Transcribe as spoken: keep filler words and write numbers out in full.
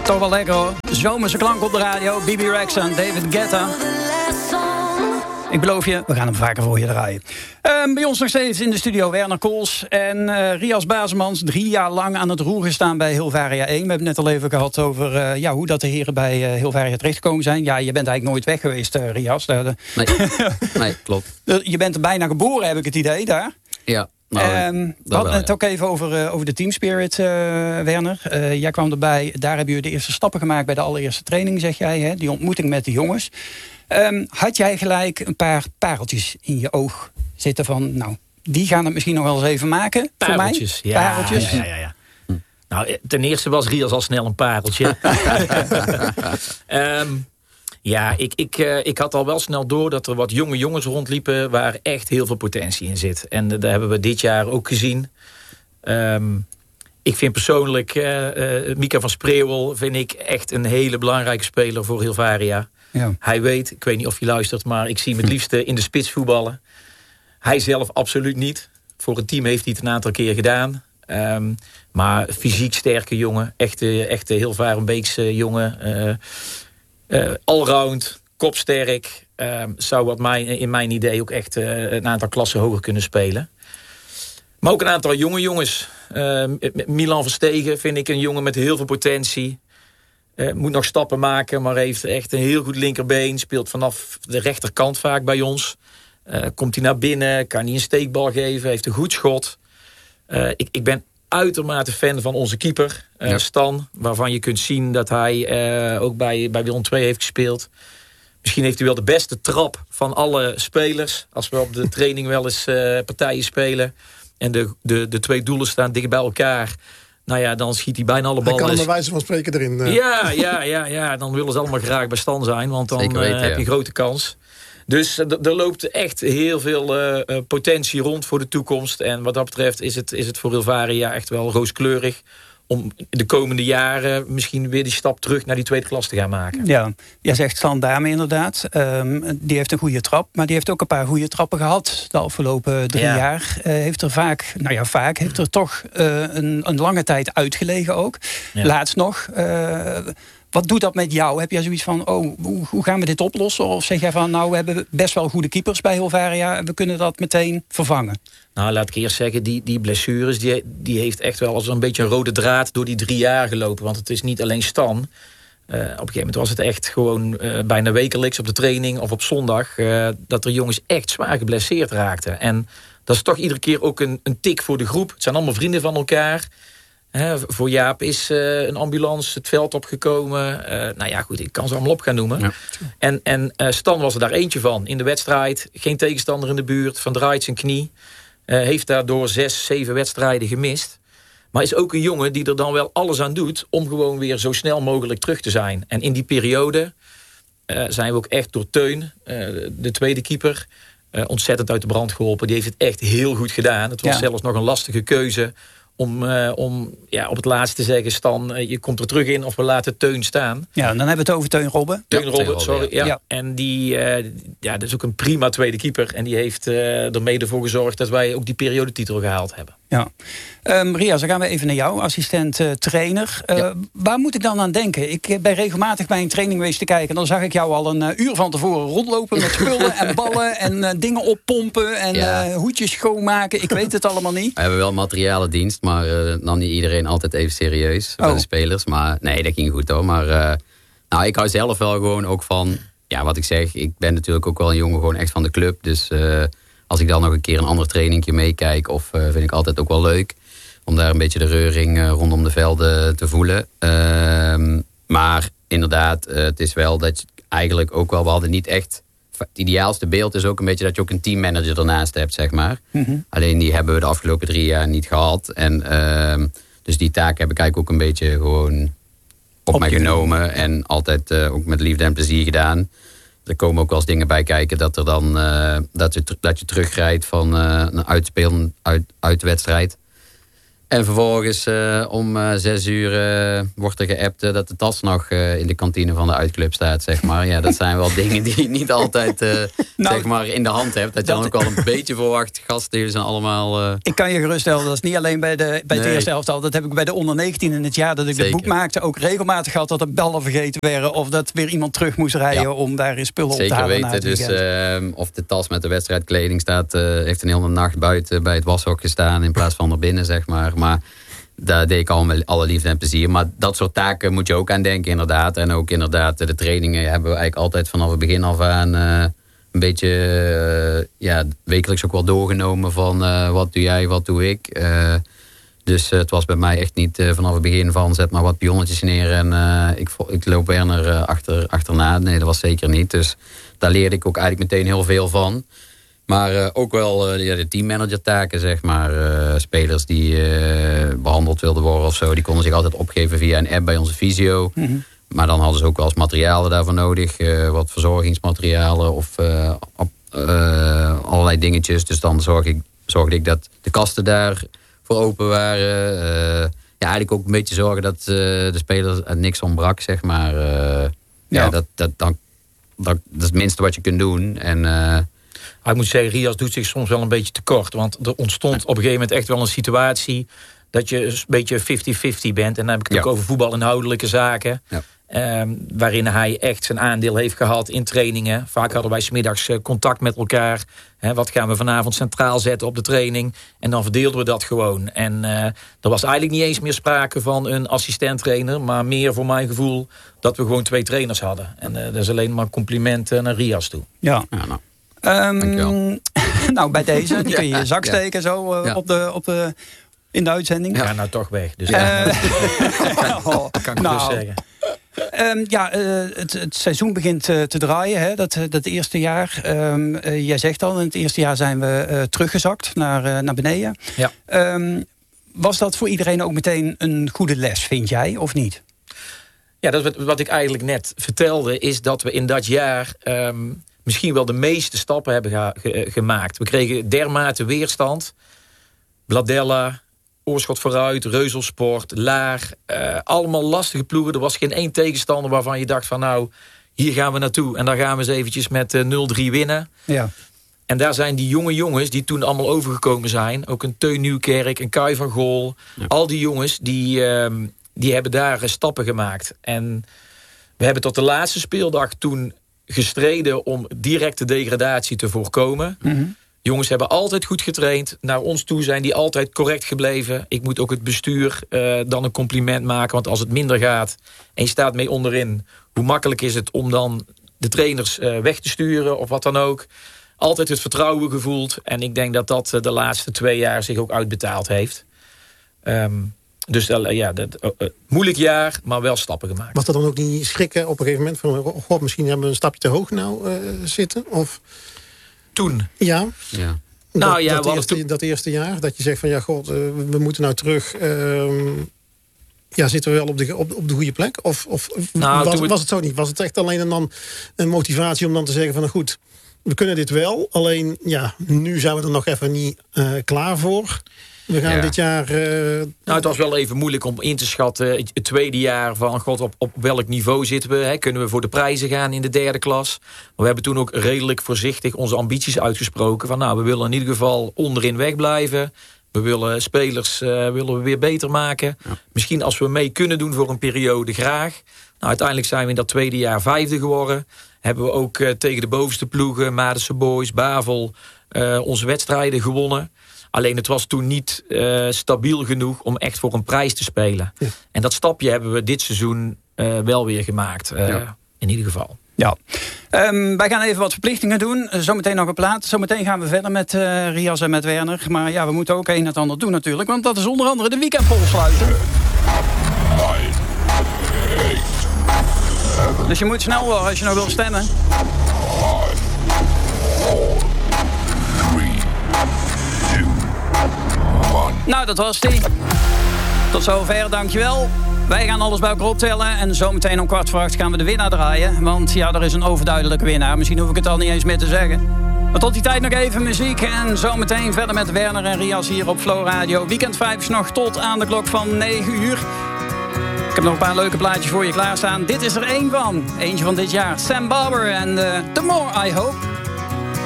Toch wel lekker hoor. Zomerse klank op de radio. B B Rex en David Guetta. Ik beloof je, we gaan hem vaker voor je draaien. Uh, bij ons nog steeds in de studio Werner Kools. En uh, Rias Bazemans, drie jaar lang aan het roer gestaan bij Hilvaria één. We hebben het net al even gehad over uh, ja, hoe dat de heren bij uh, Hilvaria terechtgekomen zijn. Ja, je bent eigenlijk nooit weg geweest, uh, Rias. Uh, nee. nee, klopt. Je bent er bijna geboren, heb ik het idee, daar. Ja. Nou, um, we hadden het ja. ook even over, uh, over de Team Spirit, uh, Werner. Uh, jij kwam erbij, daar hebben jullie de eerste stappen gemaakt bij de allereerste training, zeg jij. Hè? Die ontmoeting met de jongens. Um, had jij gelijk een paar pareltjes in je oog zitten van, nou, die gaan het misschien nog wel eens even maken pareltjes, voor mij? Ja, pareltjes, ja, ja, ja. Hm. Nou, ten eerste was Rias al snel een pareltje. um, ja, ik, ik, uh, ik had al wel snel door dat er wat jonge jongens rondliepen waar echt heel veel potentie in zit. En uh, daar hebben we dit jaar ook gezien. Um, ik vind persoonlijk uh, uh, Mika van Spreeuwel vind ik echt een hele belangrijke speler voor Hilvaria. Ja. Hij weet, ik weet niet of hij luistert, maar ik zie hem het liefste in de spits voetballen. Hij zelf absoluut niet. Voor het team heeft hij het een aantal keer gedaan. Um, maar fysiek sterke jongen, echte, echte Hilvarenbeekse jongen. Uh, uh, allround, kopsterk. Uh, zou wat mijn, in mijn idee ook echt uh, een aantal klassen hoger kunnen spelen. Maar ook een aantal jonge jongens. Uh, Milan Verstegen vind ik een jongen met heel veel potentie. Uh, moet nog stappen maken, maar heeft echt een heel goed linkerbeen. Speelt vanaf de rechterkant vaak bij ons. Uh, komt hij naar binnen, kan hij een steekbal geven. Heeft een goed schot. Uh, ik, ik ben uitermate fan van onze keeper, uh, ja. Stan. Waarvan je kunt zien dat hij uh, ook bij, bij Willem twee heeft gespeeld. Misschien heeft hij wel de beste trap van alle spelers. Als we op de training wel eens uh, partijen spelen. En de, de, de twee doelen staan dicht bij elkaar. Nou ja, dan schiet hij bijna alle ballen. Hij kan er bij wijze van spreken erin. Uh. Ja, ja, ja, ja, dan willen ze allemaal graag bij Stan zijn. Want dan weten, uh, heb je ja. grote kans. Dus uh, er loopt echt heel veel uh, uh, potentie rond voor de toekomst. En wat dat betreft is het, is het voor Hilvaria echt wel rooskleurig. Om de komende jaren misschien weer die stap terug naar die tweede klas te gaan maken. Ja, jij zegt Stan Dame inderdaad. Um, die heeft een goede trap. Maar die heeft ook een paar goede trappen gehad de afgelopen drie ja. jaar. Uh, heeft er vaak, nou ja vaak, heeft er toch uh, een, een lange tijd uitgelegen ook. Ja. Laatst nog. Uh, wat doet dat met jou? Heb jij zoiets van, oh, hoe, hoe gaan we dit oplossen? Of zeg jij van, nou, we hebben best wel goede keepers bij Hilvaria. We kunnen dat meteen vervangen. Nou, laat ik eerst zeggen, die, die blessures, die, die heeft echt wel als een beetje een rode draad door die drie jaar gelopen. Want het is niet alleen Stan. Uh, op een gegeven moment was het echt gewoon uh, bijna wekelijks op de training of op zondag. Uh, dat er jongens echt zwaar geblesseerd raakten. En dat is toch iedere keer ook een, een tik voor de groep. Het zijn allemaal vrienden van elkaar. He, voor Jaap is uh, een ambulance het veld opgekomen. Uh, nou ja, goed, ik kan ze allemaal op gaan noemen. Ja. En, en uh, Stan was er daar eentje van. In de wedstrijd, geen tegenstander in de buurt. Van draait zijn knie. Uh, heeft daardoor zes, zeven wedstrijden gemist. Maar is ook een jongen die er dan wel alles aan doet om gewoon weer zo snel mogelijk terug te zijn. En in die periode uh, zijn we ook echt door Teun, uh, de tweede keeper, uh, ontzettend uit de brand geholpen. Die heeft het echt heel goed gedaan. Het was ja. zelfs nog een lastige keuze om, uh, om ja, op het laatste te zeggen, Stan, uh, je komt er terug in of we laten Teun staan. Ja, dan hebben we het over Teun Robben. Teun ja, Robben, sorry. Ja. Ja. En die, uh, ja, dat is ook een prima tweede keeper. En die heeft uh, er mede voor gezorgd dat wij ook die periodetitel gehaald hebben. Ja. Um, Rias, dan gaan we even naar jou, assistent uh, trainer. Uh, ja. Waar moet ik dan aan denken? Ik ben regelmatig bij een training geweest te kijken. En dan zag ik jou al een uh, uur van tevoren rondlopen met spullen en ballen en uh, dingen oppompen en ja. uh, hoedjes schoonmaken. Ik weet het allemaal niet. We hebben wel materialendienst, maar uh, dan niet iedereen altijd even serieus bij oh. de spelers. Maar nee, dat ging goed hoor. Maar uh, nou, ik hou zelf wel gewoon ook van, ja, wat ik zeg, ik ben natuurlijk ook wel een jongen gewoon echt van de club. Dus uh, als ik dan nog een keer een ander trainingje meekijk, of uh, vind ik altijd ook wel leuk om daar een beetje de reuring uh, rondom de velden te voelen. Uh, maar inderdaad, uh, het is wel dat je eigenlijk ook wel, we hadden niet echt, het ideaalste beeld is ook een beetje dat je ook een teammanager ernaast hebt, zeg maar. Mm-hmm. Alleen die hebben we de afgelopen drie jaar niet gehad. En uh, dus die taak heb ik eigenlijk ook een beetje gewoon op, op mij genomen. En altijd uh, ook met liefde en plezier gedaan. Er komen ook wel eens dingen bij kijken dat er dan uh, dat, je, dat je terugrijdt van uh, een uitspelen uit, uitwedstrijd. En vervolgens uh, om uh, zes uur uh, wordt er geappt uh, dat de tas nog uh, in de kantine van de uitclub staat, zeg maar. Ja, dat zijn wel dingen die je niet altijd uh, nou, zeg maar in de hand hebt. Dat je dan ook wel een beetje verwacht. Gasten zijn allemaal... Uh... Ik kan je geruststellen, dat is niet alleen bij, de, bij het nee. eerste elftal. Dat heb ik bij de onder negentien in het jaar dat ik Zeker. het boek maakte ook regelmatig gehad dat er bellen vergeten werden. Of dat weer iemand terug moest rijden ja. om daar in spullen Zeker op te halen. Zeker weten. Dus uh, of de tas met de wedstrijdkleding staat, uh, heeft een hele nacht buiten bij het washok gestaan in plaats van er binnen, zeg maar. Maar daar deed ik al met alle liefde en plezier. Maar dat soort taken moet je ook aan denken, inderdaad. En ook inderdaad, de trainingen hebben we eigenlijk altijd vanaf het begin af aan uh, een beetje uh, ja, wekelijks ook wel doorgenomen van uh, wat doe jij, wat doe ik. Uh, dus uh, het was bij mij echt niet uh, vanaf het begin van zet maar wat pionnetjes neer en uh, ik, ik loop Werner uh, achter, achterna. Nee, dat was zeker niet. Dus daar leerde ik ook eigenlijk meteen heel veel van. Maar uh, ook wel uh, ja, de teammanagertaken, zeg maar. Uh, spelers die uh, behandeld wilden worden of zo, die konden zich altijd opgeven via een app bij onze fysio. Mm-hmm. Maar dan hadden ze ook wel eens materialen daarvoor nodig. Uh, wat verzorgingsmaterialen of uh, op, uh, allerlei dingetjes. Dus dan zorg ik, zorgde ik dat de kasten daar voor open waren. Uh, ja, eigenlijk ook een beetje zorgen dat uh, de spelers uh, niks ontbrak, zeg maar. Uh, ja, ja dat, dat, dan, dat, dat is het minste wat je kunt doen. En... Uh, Ik moet zeggen, Rias doet zich soms wel een beetje tekort. Want er ontstond op een gegeven moment echt wel een situatie dat je een beetje vijftig vijftig bent. En dan heb ik het ja. ook over voetbalinhoudelijke zaken. Ja. Um, waarin hij echt zijn aandeel heeft gehad in trainingen. Vaak hadden wij 's middags contact met elkaar. He, wat gaan we vanavond centraal zetten op de training? En dan verdeelden we dat gewoon. En uh, er was eigenlijk niet eens meer sprake van een assistent-trainer. Maar meer voor mijn gevoel dat we gewoon twee trainers hadden. En uh, dat is alleen maar complimenten naar Rias toe. Ja, ja nou. Um, nou, bij deze die kun je je zak ja. steken zo uh, ja. op de, op de, in de uitzending. Ja, nou toch weg. Dus ja. uh, oh, kan ik nou, dus zeggen. Um, ja, uh, het, het seizoen begint uh, te draaien, hè, dat, dat eerste jaar. Um, uh, jij zegt al, in het eerste jaar zijn we uh, teruggezakt naar, uh, naar beneden. Ja. Um, was dat voor iedereen ook meteen een goede les, vind jij, of niet? Ja, dat is wat, wat ik eigenlijk net vertelde, is dat we in dat jaar... Um, misschien wel de meeste stappen hebben ge- ge- gemaakt. We kregen dermate weerstand. Bladella, Oorschot vooruit, Reuzelsport, Laar. Uh, allemaal lastige ploegen. Er was geen één tegenstander waarvan je dacht van nou, hier gaan we naartoe. En dan gaan we eens eventjes met uh, nul drie winnen. Ja. En daar zijn die jonge jongens die toen allemaal overgekomen zijn. Ook een Teun Nieuwkerk, een Kai van Gool. Ja. Al die jongens die, uh, die hebben daar uh, stappen gemaakt. En we hebben tot de laatste speeldag toen gestreden om directe degradatie te voorkomen. Mm-hmm. Jongens hebben altijd goed getraind. Naar ons toe zijn die altijd correct gebleven. Ik moet ook het bestuur uh, dan een compliment maken. Want als het minder gaat en je staat mee onderin, hoe makkelijk is het om dan de trainers uh, weg te sturen of wat dan ook. Altijd het vertrouwen gevoeld. En ik denk dat dat uh, de laatste twee jaar zich ook uitbetaald heeft. Um, Dus uh, ja, dat, uh, uh, moeilijk jaar, maar wel stappen gemaakt. Was dat dan ook niet schrikken op een gegeven moment? Van, oh, God, misschien hebben we een stapje te hoog nou uh, zitten? Of... Toen? Ja. ja. Dat, nou, ja dat, eerste, dat eerste jaar, dat je zegt van ja, God, uh, we moeten nou terug. Uh, ja, zitten we wel op de, op, op de goede plek? Of, of nou, was, we... was het zo niet? Was het echt alleen en dan een motivatie om dan te zeggen van nou goed, we kunnen dit wel. Alleen ja, nu zijn we er nog even niet uh, klaar voor. We gaan ja. dit jaar... Uh... Nou, het was wel even moeilijk om in te schatten. Het tweede jaar van, god, op, op welk niveau zitten we? Hè? Kunnen we voor de prijzen gaan in de derde klas? Maar we hebben toen ook redelijk voorzichtig onze ambities uitgesproken. Van, nou, we willen in ieder geval onderin wegblijven. We willen spelers uh, willen we weer beter maken. Ja. Misschien als we mee kunnen doen voor een periode, graag. Nou, uiteindelijk zijn we in dat tweede jaar vijfde geworden. Hebben we ook uh, tegen de bovenste ploegen, Madense Boys, Bavel, uh, onze wedstrijden gewonnen. Alleen het was toen niet uh, stabiel genoeg om echt voor een prijs te spelen. Ja. En dat stapje hebben we dit seizoen uh, wel weer gemaakt. Uh, ja. In ieder geval. Ja. Um, wij gaan even wat verplichtingen doen. Zometeen nog een plaat. Zometeen gaan we verder met uh, Rias en met Werner. Maar ja, we moeten ook een en het ander doen natuurlijk. Want dat is onder andere de weekendpolsluiter. Dus je moet snel worden als je nog wil stemmen. Nou, dat was die. Tot zover, dankjewel. Wij gaan alles bij elkaar optellen. En zometeen om kwart voor acht gaan we de winnaar draaien. Want ja, er is een overduidelijke winnaar. Misschien hoef ik het al niet eens meer te zeggen. Maar tot die tijd nog even muziek. En zometeen verder met Werner en Rias hier op Flow Radio. Weekend vijf nog tot aan de klok van negen uur. Ik heb nog een paar leuke plaatjes voor je klaarstaan. Dit is er één van. Eentje van dit jaar. Sam Barber en uh, The More I Hope.